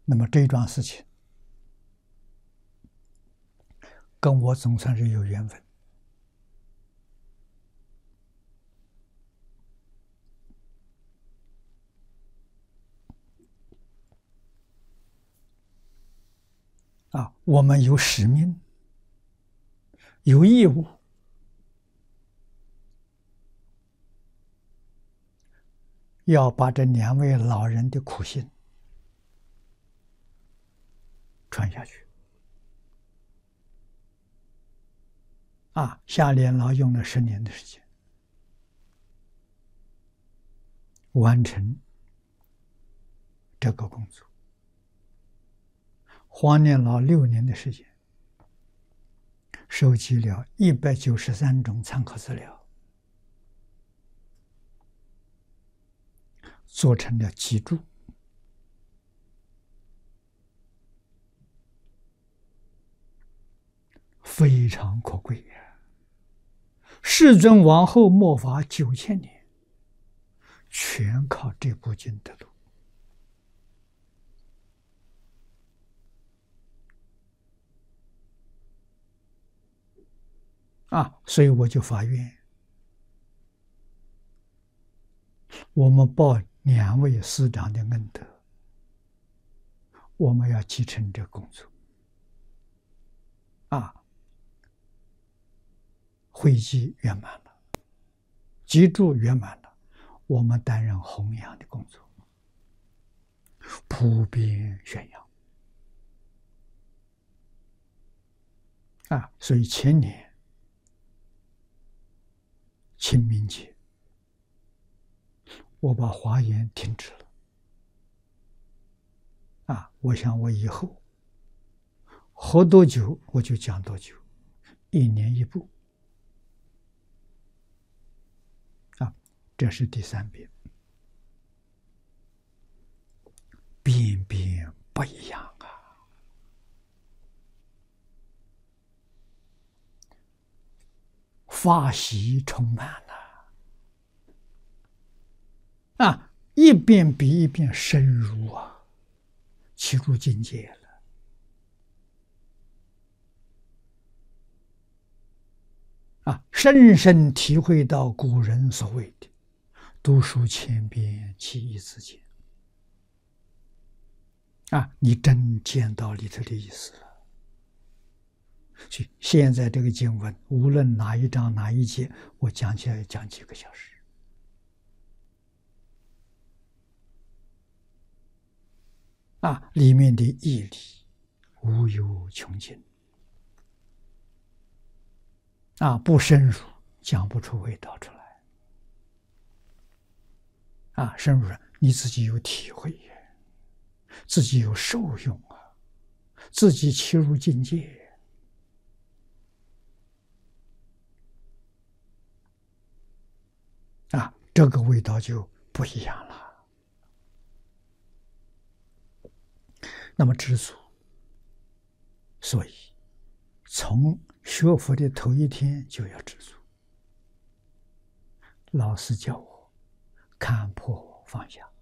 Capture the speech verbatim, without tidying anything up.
那么这一桩事情跟我总算是有缘分。啊，我们有使命，有义务要把这两位老人的苦心传下去。啊，夏莲老用了十年的时间完成这个工作，黄念老六年的时间收集了一百九十三种参考资料，做成了集注。非常可贵呀！世尊往后末法九千年，全靠这部经得度。啊，所以我就发愿，我们报两位师长的恩德，我们要继承这工作。啊，会集圆满了，集注圆满了，我们担任弘扬的工作，普遍宣扬。啊，所以前年清明节，我把华严停止了。啊，我想我以后活多久我就讲多久，一年一部。啊，这是第三遍，遍遍不一样啊！法喜充满了啊，一遍比一遍深入啊，起入境界了。啊，深深体会到古人所谓的“读书千遍，其义自见”。啊，你真见到里头的意思了。所以现在这个经文，无论哪一章哪一节，我讲起来讲几个小时。啊，里面的义理无有穷尽。啊，不深入讲不出味道出来。啊，深入了你自己有体会，自己有受用啊，自己切入境界。啊，这个味道就不一样了。那么知足，所以从学佛的头一天就要知足。老师教我看破放下，